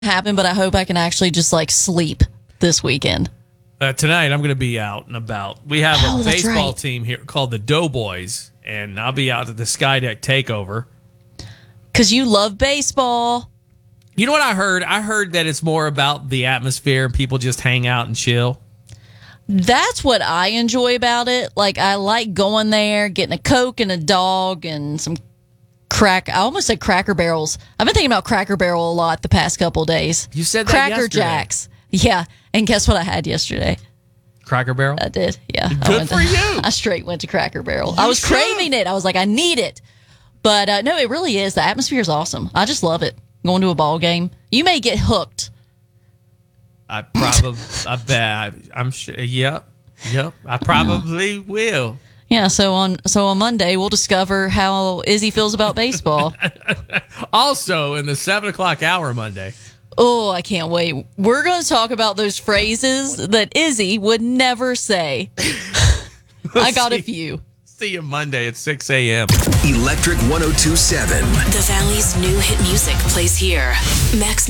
happen, but I hope I can actually just like sleep this weekend. Tonight, I'm going to be out and about. We have a that's baseball right. team here called the Doughboys, and I'll be out at the Skydeck Takeover. Because you love baseball. You know what I heard? I heard that it's more about the atmosphere and people just hang out and chill. That's what I enjoy about it. Like, I like going there, getting a Coke and a dog and some I almost said Cracker Barrels. I've been thinking about Cracker Barrel a lot the past couple days. You said that Cracker yesterday. Jacks. Yeah. And guess what I had yesterday? Cracker Barrel? I did. Yeah. Good for you. I straight went to Cracker Barrel. I was craving it. I was like, I need it. But no, it really is. The atmosphere is awesome. I just love it. Going to a ball game. You may get hooked. I bet. I'm sure. Yep. I probably will. Yeah, so on Monday we'll discover how Izzy feels about baseball. Also, in the 7 o'clock hour Monday. Oh, I can't wait. We're going to talk about those phrases that Izzy would never say. I got a few. See you Monday at 6 a.m. Electric 102.7. The Valley's new hit music plays here. Max